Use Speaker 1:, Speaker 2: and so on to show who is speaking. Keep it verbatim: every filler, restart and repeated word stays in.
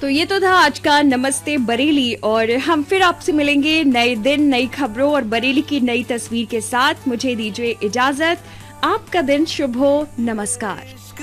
Speaker 1: तो ये तो था आज का नमस्ते बरेली, और हम फिर आपसे मिलेंगे नए दिन, नई खबरों और बरेली की नई तस्वीर के साथ। मुझे दीजिए इजाजत, आपका दिन शुभ हो, नमस्कार।